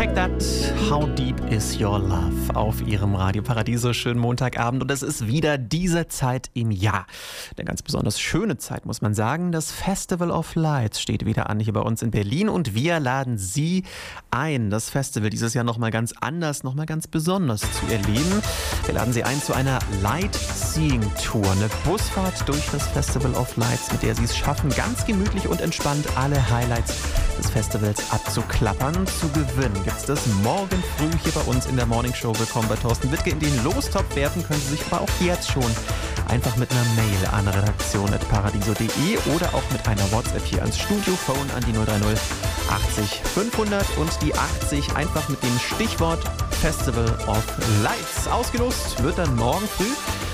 Take That, How Deep Is Your Love auf Ihrem Radio Paradiso. Schönen Montagabend und es ist wieder diese Zeit im Jahr. Eine ganz besonders schöne Zeit, muss man sagen. Das Festival of Lights steht wieder an hier bei uns in Berlin und wir laden Sie ein, das Festival dieses Jahr nochmal ganz anders, nochmal ganz besonders zu erleben. Wir laden Sie ein zu einer Light-Seeing Tour, eine Busfahrt durch das Festival of Lights, mit der Sie es schaffen, ganz gemütlich und entspannt alle Highlights des Festivals abzuklappern. Zu gewinnen gibt es das morgen früh hier bei uns in der Morning Show. Willkommen bei Thorsten Wittke. In den Lostopf werfen können Sie sich aber auch jetzt schon einfach mit einer Mail an redaktion@paradiso.de oder auch mit einer WhatsApp hier ans Studiophone an die 030 80 500 und die 80 einfach mit dem Stichwort Festival of Lights. Ausgelost wird dann morgen früh.